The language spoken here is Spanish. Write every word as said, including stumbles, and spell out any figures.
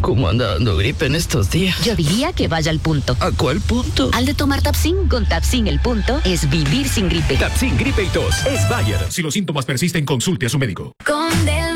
¿Cómo anda dando gripe en estos días? Yo diría que vaya al punto. ¿A cuál punto? Al de tomar Tapsin. Con Tapsin el punto es vivir sin gripe. Tapsin Gripe y Tos es Bayer. Si los síntomas persisten, consulte a su médico. Con